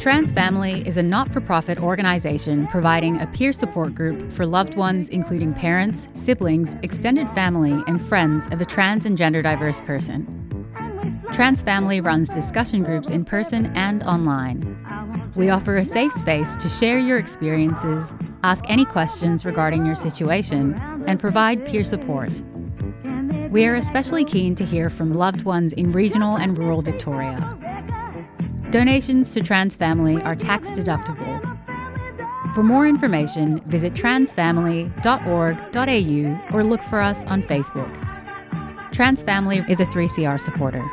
Trans Family is a not-for-profit organization providing a peer support group for loved ones including parents, siblings, extended family, and friends of a trans and gender diverse person. Trans Family runs discussion groups in person and online. We offer a safe space to share your experiences, ask any questions regarding your situation, and provide peer support. We are especially keen to hear from loved ones in regional and rural Victoria. Donations to Trans Family are tax deductible. For more information, visit transfamily.org.au or look for us on Facebook. Trans Family is a 3CR supporter.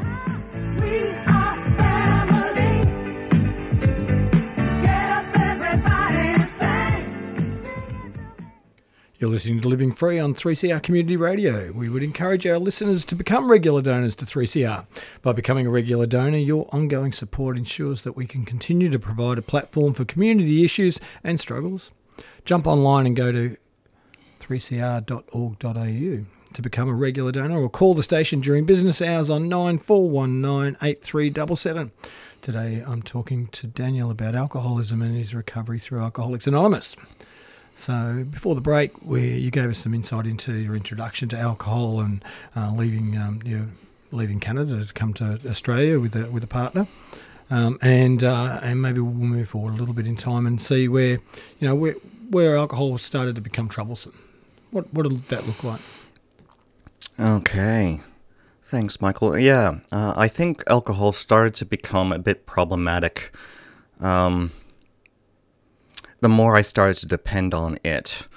You're listening to Living Free on 3CR Community Radio. We would encourage our listeners to become regular donors to 3CR. By becoming a regular donor, your ongoing support ensures that we can continue to provide a platform for community issues and struggles. Jump online and go to 3cr.org.au to become a regular donor, or call the station during business hours on 9419 8377. Today I'm talking to Daniel about alcoholism and his recovery through Alcoholics Anonymous. So before the break, you gave us some insight into your introduction to alcohol and leaving Canada to come to Australia with a partner, and maybe we'll move forward a little bit in time and see where alcohol started to become troublesome. What did that look like? Okay, thanks, Michael. Yeah, I think alcohol started to become a bit problematic. The more I started to depend on it.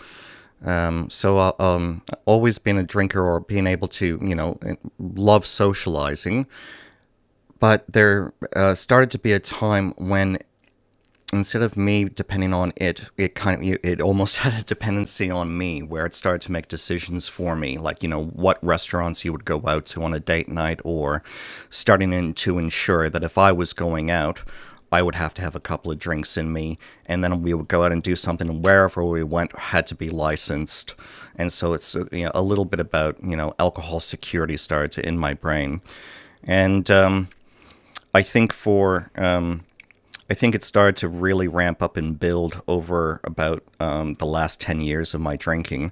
Always being a drinker or being able to, love socializing. But there started to be a time when instead of me depending on it, it almost had a dependency on me, where it started to make decisions for me, like, what restaurants you would go out to on a date night, or starting to ensure that if I was going out, I would have to have a couple of drinks in me, and then we would go out and do something, and wherever we went had to be licensed. And so it's a little bit about alcohol security started to in my brain, and I think it started to really ramp up and build over about the last 10 years of my drinking.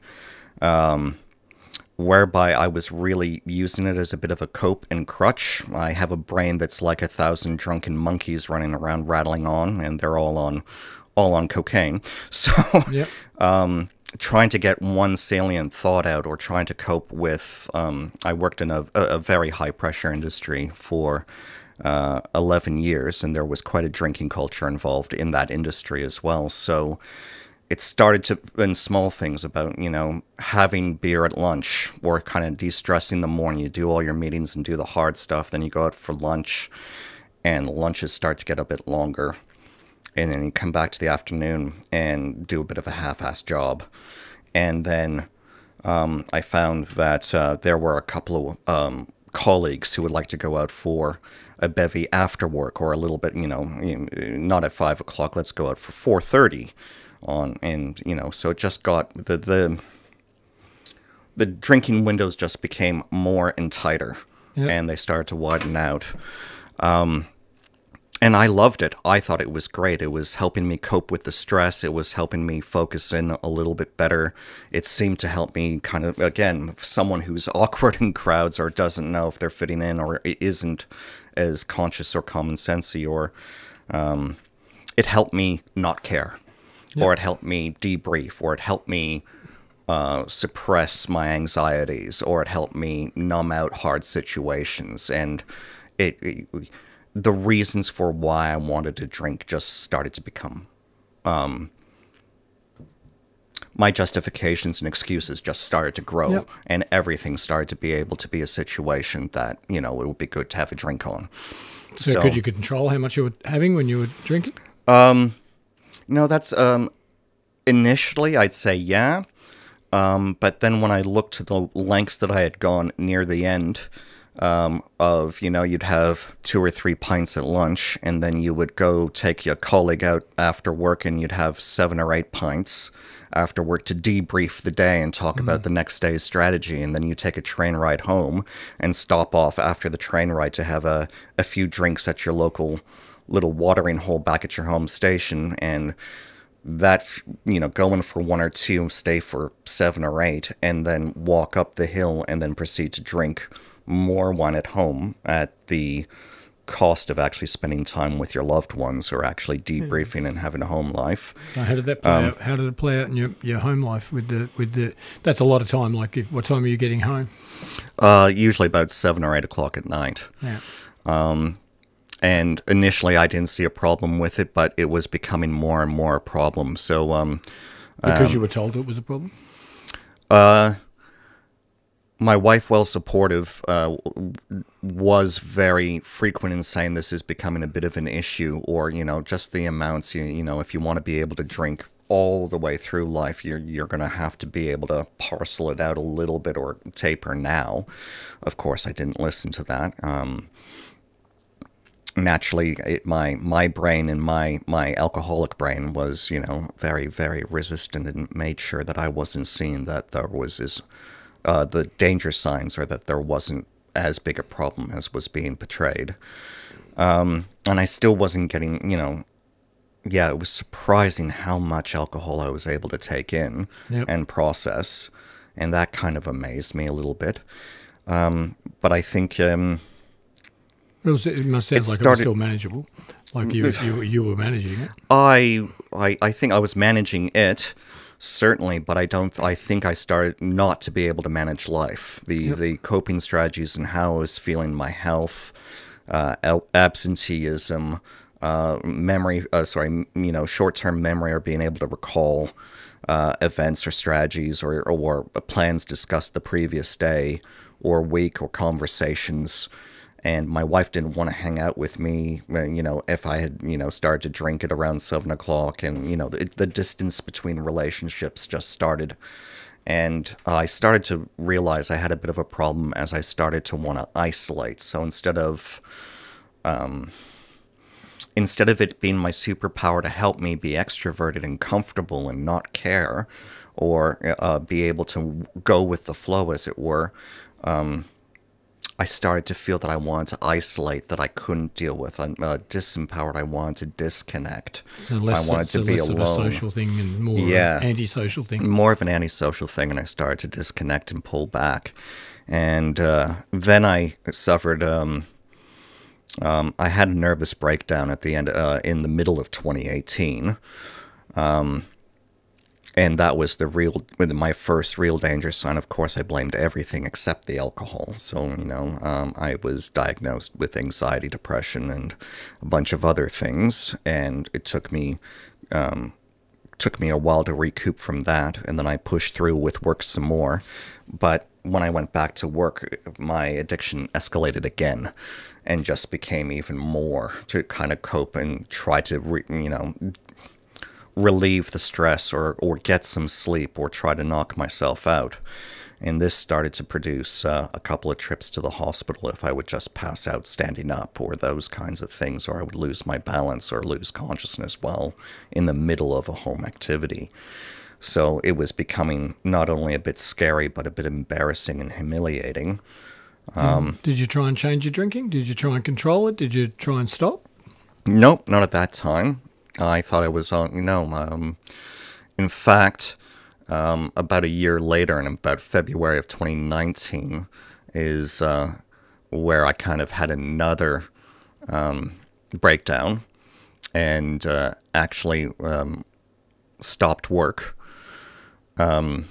Whereby I was really using it as a bit of a cope and crutch. I have a brain that's like 1,000 drunken monkeys running around rattling on, and they're all on cocaine. So, yep. Trying to get one salient thought out, or trying to cope with, I worked in a very high pressure industry for 11 years, and there was quite a drinking culture involved in that industry as well. So it started to, in small things about, having beer at lunch, or kind of de-stressing the morning. You do all your meetings and do the hard stuff, then you go out for lunch, and lunches start to get a bit longer. And then you come back to the afternoon and do a bit of a half-assed job. And then I found that there were a couple of colleagues who would like to go out for a bevy after work, or a little bit, not at 5 o'clock, let's go out for 4:30. So it just got the drinking windows just became more and tighter, yep. And they started to widen out. And I loved it. I thought it was great. It was helping me cope with the stress. It was helping me focus in a little bit better. It seemed to help me kind of, again, someone who's awkward in crowds, or doesn't know if they're fitting in, or isn't as conscious or common-sensy, or it helped me not care. Yep. Or it helped me debrief, or it helped me suppress my anxieties, or it helped me numb out hard situations. And the reasons for why I wanted to drink just started to become, my justifications and excuses just started to grow, yep. And everything started to be able to be a situation that, it would be good to have a drink on. So could you control how much you were having when you were drinking? No, that's, initially I'd say yeah, but then when I looked to the lengths that I had gone near the end, you'd have 2 or 3 pints at lunch, and then you would go take your colleague out after work, and you'd have 7 or 8 pints after work to debrief the day and talk about the next day's strategy, and then you take a train ride home and stop off after the train ride to have a few drinks at your local little watering hole back at your home station, and that, going for 1 or 2, stay for 7 or 8, and then walk up the hill and then proceed to drink more wine at home at the cost of actually spending time with your loved ones or actually debriefing and having a home life. So how did that play out? How did it play out in your home life with the? That's a lot of time. Like, what time are you getting home? Usually about 7 or 8 o'clock at night. Yeah. And initially I didn't see a problem with it, but it was becoming more and more a problem. So because you were told it was a problem? My wife, well supportive, was very frequent in saying this is becoming a bit of an issue, or, just the amounts, if you want to be able to drink all the way through life, you're going to have to be able to parcel it out a little bit or taper now. Of course, I didn't listen to that. Naturally, my brain and my alcoholic brain was, very, very resistant, and made sure that I wasn't seeing that there was this, the danger signs, or that there wasn't as big a problem as was being portrayed. And I still wasn't getting, it was surprising how much alcohol I was able to take in and process, and that kind of amazed me a little bit. But I think... it must sound like it was still manageable. Like you were managing it. I think I was managing it, certainly, but I think I started not to be able to manage life. The coping strategies and how I was feeling, my health, absenteeism, short-term memory, or being able to recall events or strategies or plans discussed the previous day or week, or conversations. And my wife didn't want to hang out with me, if I had, started to drink at around 7 o'clock. And, the distance between relationships just started. And I started to realize I had a bit of a problem as I started to want to isolate. So instead of it being my superpower to help me be extroverted and comfortable and not care, or be able to go with the flow, as it were, I started to feel that I wanted to isolate, that I couldn't deal with. I'm disempowered. I wanted to disconnect. So less, I wanted to be alone. Of a social thing and more of an antisocial thing. More of an antisocial thing, and I started to disconnect and pull back. And then I suffered. I had a nervous breakdown at the end, in the middle of 2018. And that was my first real danger sign. Of course, I blamed everything except the alcohol. So, I was diagnosed with anxiety, depression, and a bunch of other things. And it took me a while to recoup from that. And then I pushed through with work some more. But when I went back to work, my addiction escalated again, and just became even more to kind of cope and try to, relieve the stress, or get some sleep, or try to knock myself out. And this started to produce a couple of trips to the hospital if I would just pass out standing up, or those kinds of things, or I would lose my balance or lose consciousness while in the middle of a home activity. So it was becoming not only a bit scary, but a bit embarrassing and humiliating. Did you try and change your drinking? Did you try and control it? Did you try and stop? Nope, not at that time. I thought I was on, in fact, about a year later, in about February of 2019, is where I kind of had another breakdown, and actually stopped work, and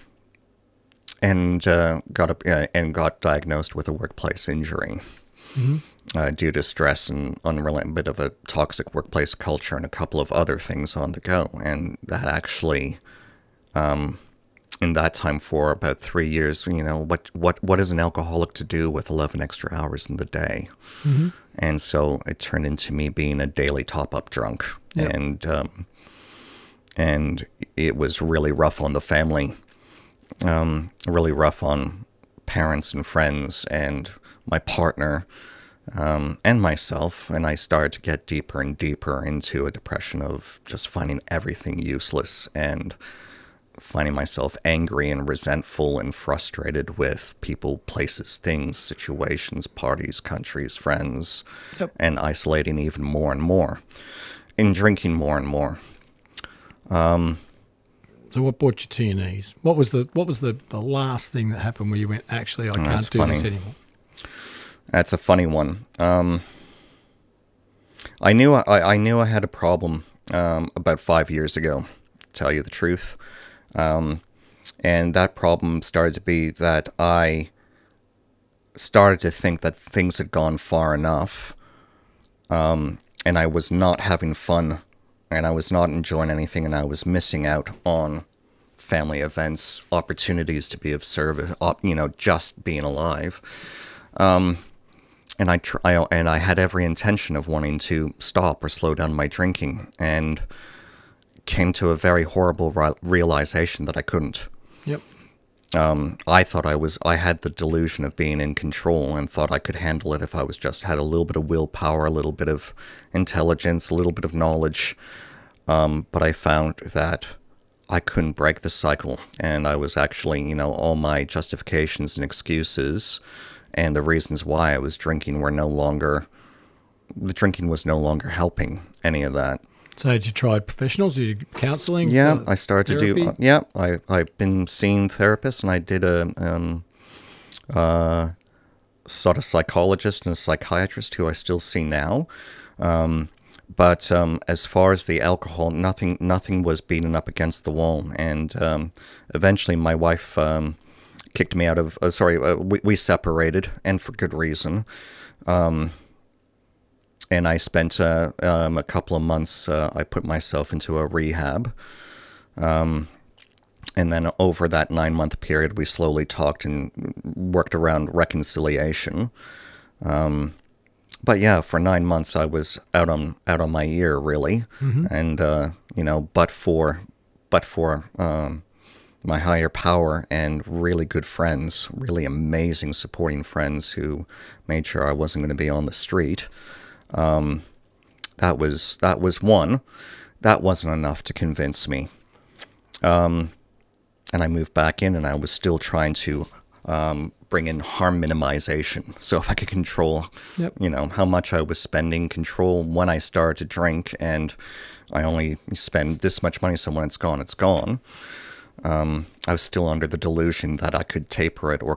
got diagnosed with a workplace injury. Mm-hmm. Due to stress and a bit of a toxic workplace culture and a couple of other things on the go. And that actually, in that time, for about 3 years, what is an alcoholic to do with 11 extra hours in the day? Mm-hmm. And so it turned into me being a daily top-up drunk. Yep. And it was really rough on the family, really rough on parents and friends and my partner, and myself, and I started to get deeper and deeper into a depression of just finding everything useless, and finding myself angry and resentful and frustrated with people, places, things, situations, parties, countries, friends, Yep. and isolating even more and more, and drinking more and more. So what brought you to your knees? What was the last thing that happened where you went, actually, I can't That's do this funny. anymore? That's a funny one. I knew I had a problem about 5 years ago, to tell you the truth. And that problem started to be that I started to think that things had gone far enough, and I was not having fun, and I was not enjoying anything, and I was missing out on family events, opportunities to be of service, just being alive. And I had every intention of wanting to stop or slow down my drinking, and came to a very horrible realization that I couldn't. Yep. I thought I had the delusion of being in control and thought I could handle it if I was just had a little bit of willpower, a little bit of intelligence, a little bit of knowledge. But I found that I couldn't break the cycle, and I was actually, all my justifications and excuses and the reasons why I was drinking the drinking was no longer helping any of that. So had you tried professionals? Did you counselling? Yeah, I started therapy? to do. I've been seeing therapists, and I did a sort of psychologist and a psychiatrist who I still see now. But as far as the alcohol, nothing was beaten up against the wall, and eventually my wife kicked me out of. We separated, and for good reason. And I spent a couple of months, I put myself into a rehab. And then over that 9-month period, we slowly talked and worked around reconciliation. But yeah, for 9 months, I was out on my ear, really. Mm-hmm. And, but for my higher power and really good friends, really amazing supporting friends who made sure I wasn't going to be on the street. That was one. That wasn't enough to convince me. And I moved back in, and I was still trying to bring in harm minimization. So if I could control, Yep. How much I was spending, control when I started to drink, and I only spend this much money, so when it's gone, it's gone. I was still under the delusion that I could taper it or